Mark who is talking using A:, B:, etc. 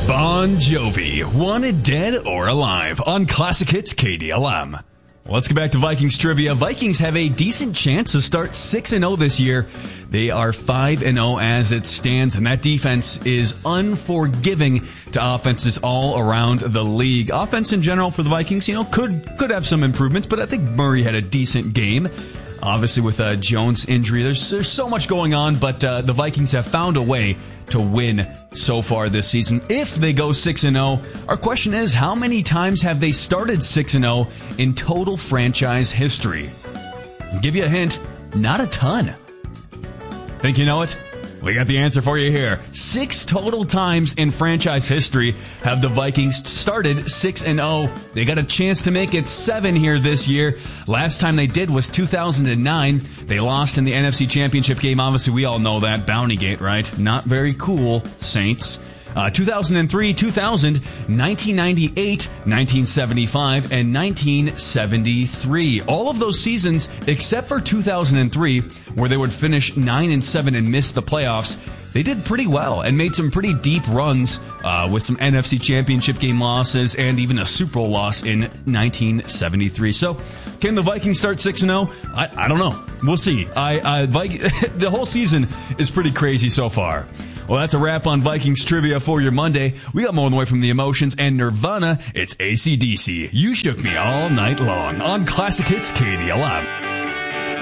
A: Bon Jovi, Wanted Dead or Alive on Classic Hits KDLM. Let's get back to Vikings trivia. Vikings have a decent chance to start 6-0 this year. They are 5-0 as it stands, and that defense is unforgiving to offenses all around the league. Offense in general for the Vikings, could have some improvements, but I think Murray had a decent game. Obviously, with Jones' injury, there's so much going on, but the Vikings have found a way to win so far this season. If they go 6-0, our question is, how many times have they started 6-0 in total franchise history? I'll give you a hint, not a ton. Think you know it? We got the answer for you here. 6 total times in franchise history have the Vikings started 6-0. They got a chance to make it 7 here this year. Last time they did was 2009. They lost in the NFC Championship game. Obviously, we all know that. Bountygate, right? Not very cool, Saints. 2003, 2000, 1998, 1975, and 1973. All of those seasons, except for 2003, where they would finish 9-7 and miss the playoffs, they did pretty well and made some pretty deep runs with some NFC Championship game losses and even a Super Bowl loss in 1973. So, can the Vikings start 6-0? I don't know. We'll see. The whole season is pretty crazy so far. Well, that's a wrap on Vikings trivia for your Monday. We got more on the way from the Emotions and Nirvana. It's AC/DC. You Shook Me All Night Long on Classic Hits KDLM.